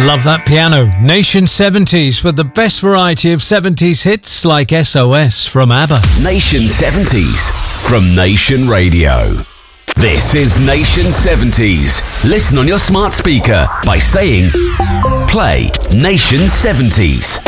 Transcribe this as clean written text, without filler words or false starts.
Love that piano. Nation 70s with the best variety of 70s hits like SOS from ABBA. Nation 70s from Nation Radio. This is Nation 70s. Listen on your smart speaker by saying, play Nation 70s.